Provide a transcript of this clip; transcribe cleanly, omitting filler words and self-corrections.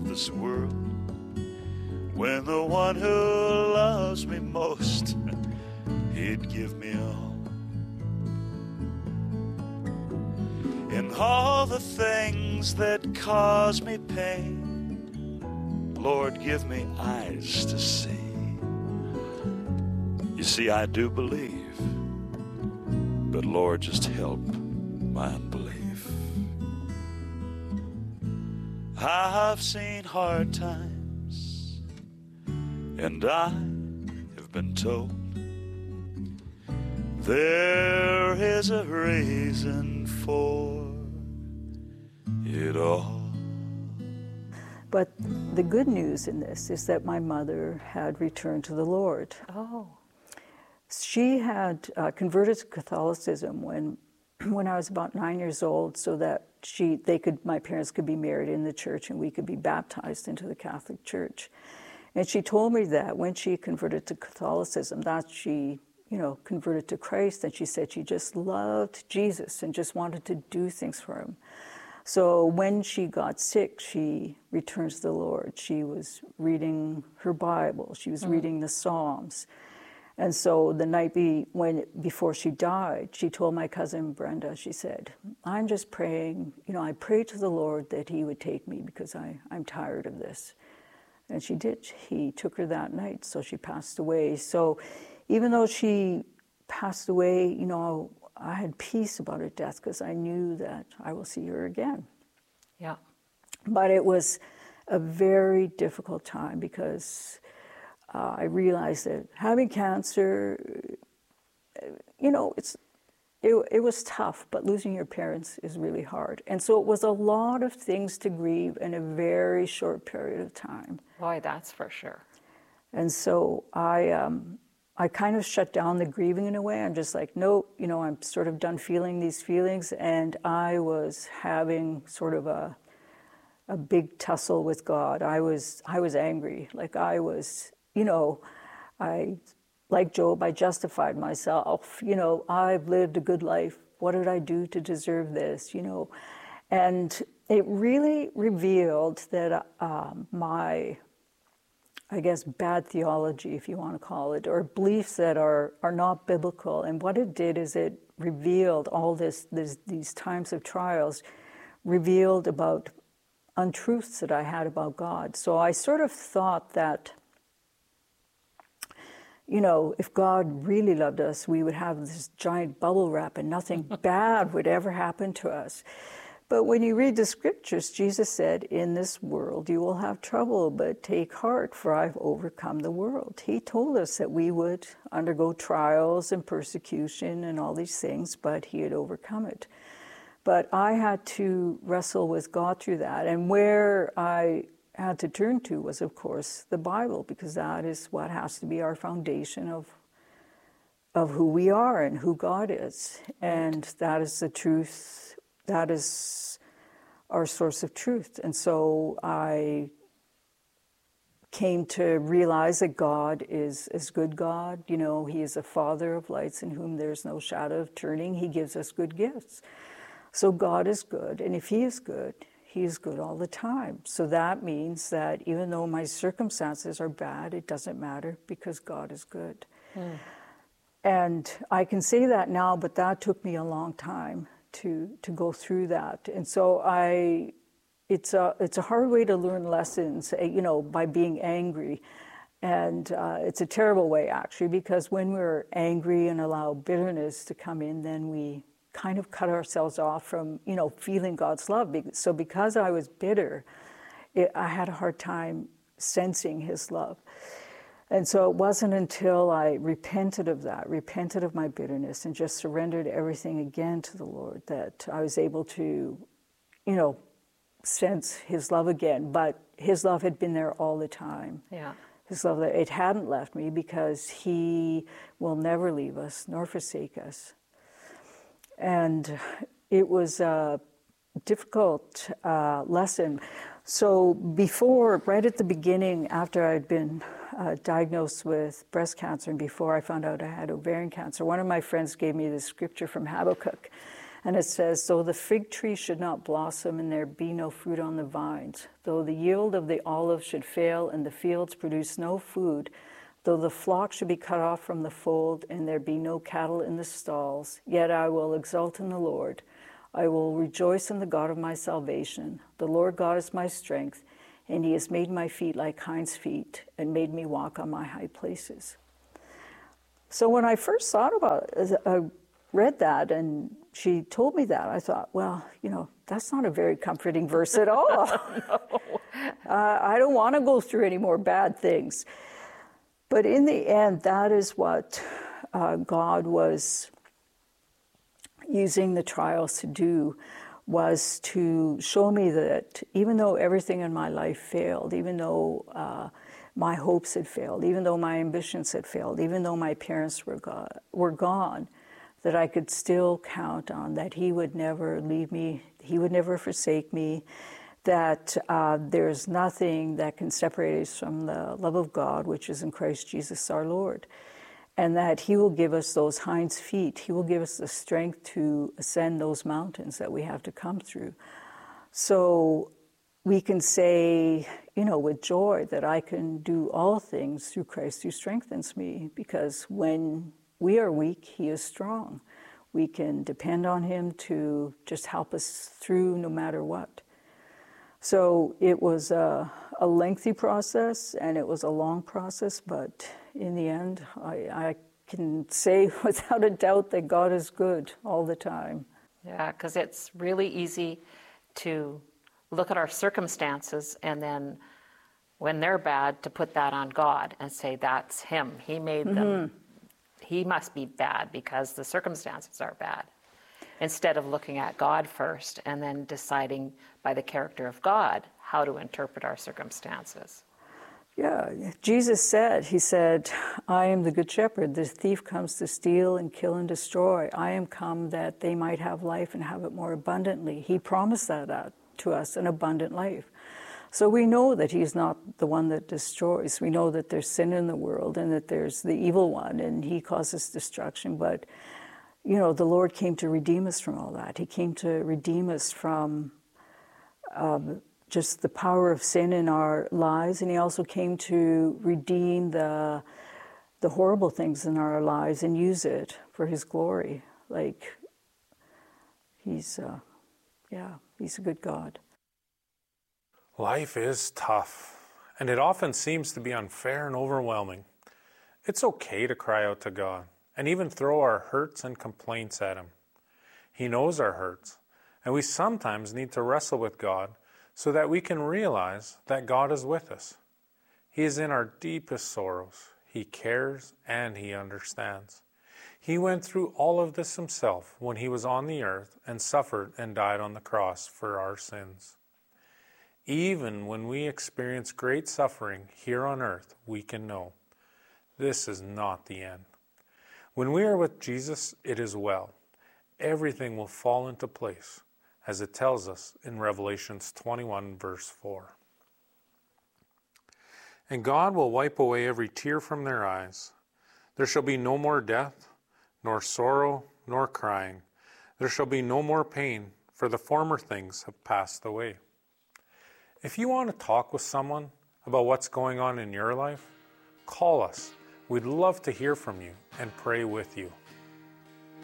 this world when the one who loves me most, he'd give me all. In all the things that cause me pain, Lord, give me eyes to see. You see, I do believe, but Lord, just help my unbelief. I've seen hard times, and I have been told there is a reason for it all. But the good news in this is that my mother had returned to the Lord. Oh. She had converted to Catholicism when I was about 9 years old, so that my parents could be married in the church and we could be baptized into the Catholic Church. And she told me that when she converted to Catholicism, that she, converted to Christ, and she said she just loved Jesus and just wanted to do things for him. So when she got sick, she returned to the Lord. She was reading her Bible. She was reading the Psalms. And so the night before she died, she told my cousin Brenda, she said, I'm just praying, I prayed to the Lord that he would take me because I'm tired of this. And she did. He took her that night, so she passed away. So even though she passed away, I had peace about her death because I knew that I will see her again. Yeah. But it was a very difficult time because I realized that having cancer, it was tough, but losing your parents is really hard. And so it was a lot of things to grieve in a very short period of time. Boy, that's for sure. And so I kind of shut down the grieving in a way. I'm just like, nope, I'm sort of done feeling these feelings. And I was having sort of a big tussle with God. I was angry. Like I was, like Job, I justified myself. I've lived a good life. What did I do to deserve this? And it really revealed that my, I guess, bad theology, if you want to call it, or beliefs that are not biblical. And what it did is it revealed all these times of trials, revealed about untruths that I had about God. So I sort of thought that, if God really loved us, we would have this giant bubble wrap and nothing bad would ever happen to us. But when you read the scriptures, Jesus said, in this world you will have trouble, but take heart, for I've overcome the world. He told us that we would undergo trials and persecution and all these things, but he had overcome it. But I had to wrestle with God through that. And where I had to turn to was, of course, the Bible, because that is what has to be our foundation of who we are and who God is. And that is the truth. That is our source of truth. And so I came to realize that God is a good God. He is a Father of lights in whom there's no shadow of turning. He gives us good gifts. So God is good. And if he is good, he is good all the time. So that means that even though my circumstances are bad, it doesn't matter because God is good. And I can say that now, but that took me a long time to go through that. And so it's a hard way to learn lessons, by being angry. And it's a terrible way, actually, because when we're angry and allow bitterness to come in, then we kind of cut ourselves off from, feeling God's love. So because I was bitter, I had a hard time sensing his love. And so it wasn't until I repented of my bitterness, and just surrendered everything again to the Lord, that I was able to, sense his love again. But his love had been there all the time. Yeah. His love, it hadn't left me, because he will never leave us nor forsake us. And it was a difficult lesson. So right at the beginning, after I'd been diagnosed with breast cancer, and before I found out I had ovarian cancer, one of my friends gave me this scripture from Habakkuk. And it says, though the fig tree should not blossom and there be no fruit on the vines, though the yield of the olive should fail and the fields produce no food, though the flock should be cut off from the fold and there be no cattle in the stalls, yet I will exult in the Lord. I will rejoice in the God of my salvation. The Lord God is my strength, and he has made my feet like hinds' feet and made me walk on my high places. So when I first thought about it, I read that and she told me that, I thought, well, that's not a very comforting verse at all. No. I don't want to go through any more bad things. But in the end, that is what God was using the trials to do, was to show me that even though everything in my life failed, even though my hopes had failed, even though my ambitions had failed, even though my parents were gone, that I could still count on that he would never leave me, he would never forsake me, that there's nothing that can separate us from the love of God, which is in Christ Jesus our Lord, and that he will give us those hinds' feet. He will give us the strength to ascend those mountains that we have to come through. So we can say, with joy, that I can do all things through Christ who strengthens me, because when we are weak, he is strong. We can depend on him to just help us through no matter what. So it was a lengthy process and it was a long process, but in the end, I can say without a doubt that God is good all the time. Yeah, because it's really easy to look at our circumstances and then when they're bad, to put that on God and say, that's him. He made them. He must be bad because the circumstances are bad. Instead of looking at God first and then deciding by the character of God how to interpret our circumstances. Yeah, Jesus said, he said, I am the good shepherd. The thief comes to steal and kill and destroy. I am come that they might have life and have it more abundantly. He promised that to us, an abundant life. So we know that he's not the one that destroys. We know that there's sin in the world and that there's the evil one and he causes destruction. But, the Lord came to redeem us from all that. He came to redeem us from just the power of sin in our lives. And he also came to redeem the horrible things in our lives and use it for his glory. Like, he's a good God. Life is tough, and it often seems to be unfair and overwhelming. It's okay to cry out to God and even throw our hurts and complaints at him. He knows our hurts, and we sometimes need to wrestle with God so that we can realize that God is with us. He is in our deepest sorrows. He cares and he understands. He went through all of this himself when he was on the earth and suffered and died on the cross for our sins. Even when we experience great suffering here on earth, we can know this is not the end. When we are with Jesus, it is well. Everything will fall into place, as it tells us in Revelations 21, verse 4. And God will wipe away every tear from their eyes. There shall be no more death, nor sorrow, nor crying. There shall be no more pain, for the former things have passed away. If you want to talk with someone about what's going on in your life, call us. We'd love to hear from you and pray with you.